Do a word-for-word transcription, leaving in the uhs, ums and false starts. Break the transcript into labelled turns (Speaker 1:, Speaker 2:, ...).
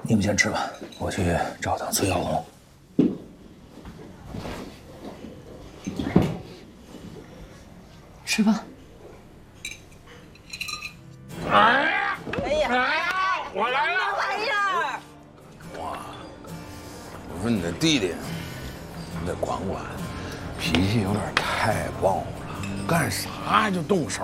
Speaker 1: 你们先吃吧，我去找趟崔小红。
Speaker 2: 吃吧。
Speaker 3: 哎呀！哎呀！哎呀！我来了！
Speaker 4: 玩意儿！
Speaker 3: 哇！我说你的弟弟，你得管管，脾气有点太暴了，干啥就动手